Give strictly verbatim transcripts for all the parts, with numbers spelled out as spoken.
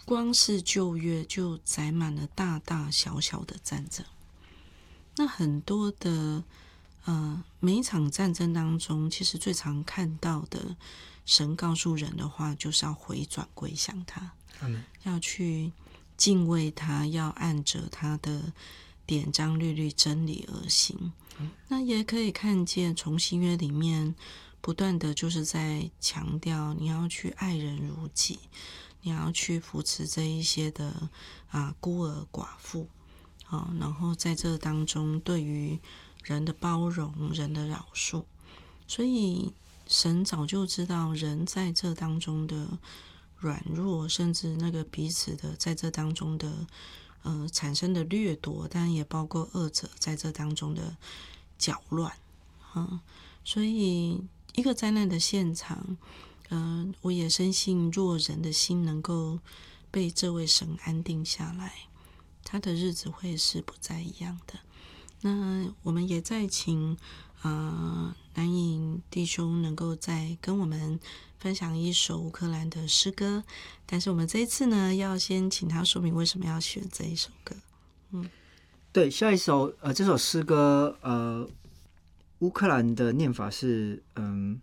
光是旧约就载满了大大小小的战争。那很多的呃，每一场战争当中，其实最常看到的，神告诉人的话，就是要回转归向他，要去敬畏他，要按着他的典章律律真理而行。那也可以看见从新约里面不断的就是在强调你要去爱人如己，你要去扶持这一些的啊孤儿寡妇、哦、然后在这当中对于人的包容，人的饶恕。所以神早就知道人在这当中的软弱，甚至那个彼此的在这当中的呃产生的掠夺，但也包括恶者在这当中的搅乱、嗯、所以一个灾难的现场，呃，我也深信若人的心能够被这位神安定下来，他的日子会是不再一样的。那我们也在请呃南颖弟兄能够再跟我们分享一首乌克兰的诗歌，但是我们这一次呢，要先请他说明为什么要选这一首歌。嗯， 对，下一首呃，这首诗歌呃，乌克兰的念法是嗯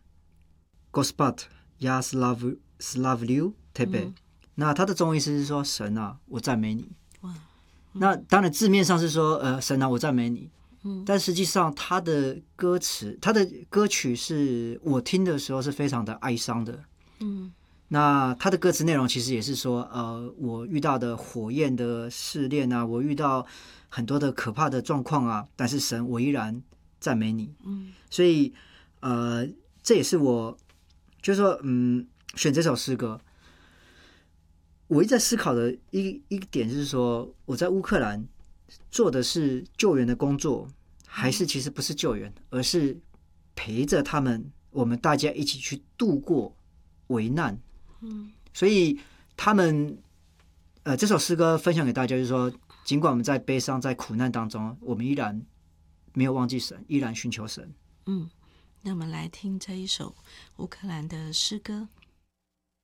，Gospod ya slav slavlyu tebe、嗯。那它的中文意思是说，神啊，我赞美你。哇，嗯、那当然字面上是说，呃，神啊，我赞美你。嗯，但实际上他的歌词，他的歌曲是我听的时候是非常的哀伤的。嗯，那他的歌词内容其实也是说，呃，我遇到的火焰的试炼啊，我遇到很多的可怕的状况啊，但是神，我依然赞美你。嗯，所以呃，这也是我就是说，嗯，选这首诗歌，我一直在思考的一一点就是说，我在乌克兰做的是救援的工作，还是其实不是救援，而是陪着他们，我们大家一起去度过危难。嗯，所以他们呃这首诗歌分享给大家，就是说，尽管我们在悲伤、在苦难当中，我们依然没有忘记神，依然寻求神。 嗯，那我们来听这一首乌克兰的诗歌。